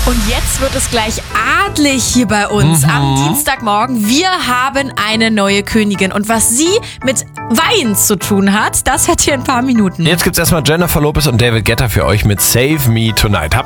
Und jetzt wird es gleich adlig hier bei uns am Dienstagmorgen. Wir haben eine neue Königin. Und was sie mit Wein zu tun hat, das hört ihr in ein paar Minuten. Jetzt gibt's erstmal Jennifer Lopez und David Guetta für euch mit Save Me Tonight. Habt